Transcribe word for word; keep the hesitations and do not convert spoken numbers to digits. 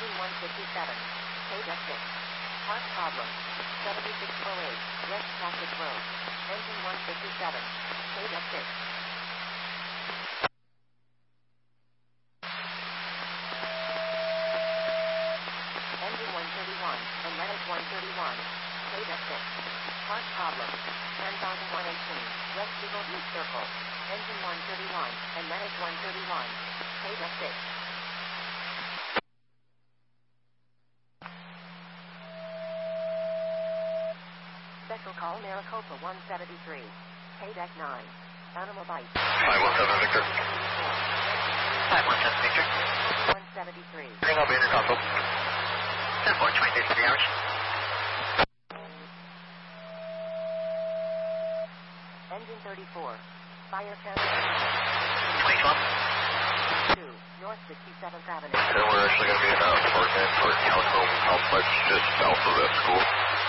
Engine one fifty-seven. Page F six. Part problem. seventy-six oh eight. West Passage Road. Engine one fifty-seven. Page F six. Engine one thirty-one. Atlantic one thirty-one. Page F six. Part problem. ten thousand one hundred eighteen. West Eagle View Circle. Engine one thirty-one. Atlantic one thirty-one. Page F six. Special call Maricopa one seventy-three. Page F nine. Animal bite. five one seven Victor. five one seven Victor. one seventy-three. Bring up Inter Console. ten four twenty-six for the hours. Engine thirty-four. Fire channel. twenty twelve. two. North sixty-seventh Avenue. And we're actually going to be at uh, Fort Fort Telecom Complex just south of that school.